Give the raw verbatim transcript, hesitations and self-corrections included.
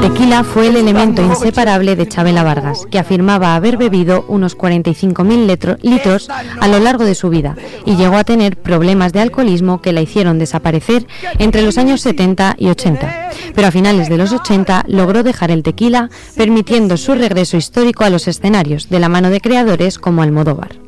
tequila fue el elemento inseparable de Chavela Vargas, que afirmaba haber bebido unos cuarenta y cinco mil litros a lo largo de su vida y llegó a tener problemas de alcoholismo que la hicieron desaparecer entre los años setenta y ochenta. Pero a finales de los ochenta logró dejar el tequila, permitiendo su regreso histórico a los escenarios, de la mano de creadores como Almodóvar.